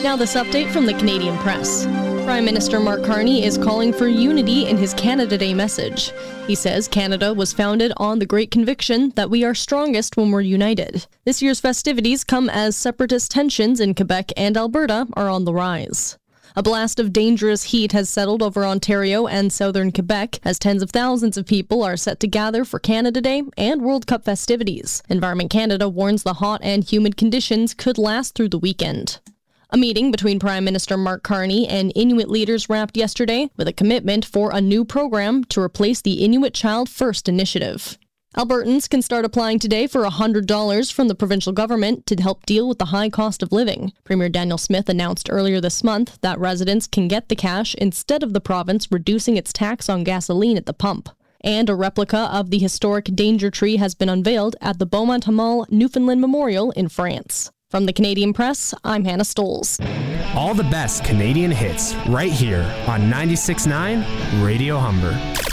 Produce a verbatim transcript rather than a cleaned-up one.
Now this update from the Canadian Press. Prime Minister Mark Carney is calling for unity in his Canada Day message. He says Canada was founded on the great conviction that we are strongest when we're united. This year's festivities come as separatist tensions in Quebec and Alberta are on the rise. A blast of dangerous heat has settled over Ontario and southern Quebec as tens of thousands of people are set to gather for Canada Day and World Cup festivities. Environment Canada warns the hot and humid conditions could last through the weekend. A meeting between Prime Minister Mark Carney and Inuit leaders wrapped yesterday with a commitment for a new program to replace the Inuit Child First initiative. Albertans can start applying today for one hundred dollars from the provincial government to help deal with the high cost of living. Premier Daniel Smith announced earlier this month that residents can get the cash instead of the province reducing its tax on gasoline at the pump. And a replica of the historic Danger Tree has been unveiled at the Beaumont-Hamel Newfoundland Memorial in France. From the Canadian Press, I'm Hannah Stoles. All the best Canadian hits right here on ninety-six point nine Radio Humber.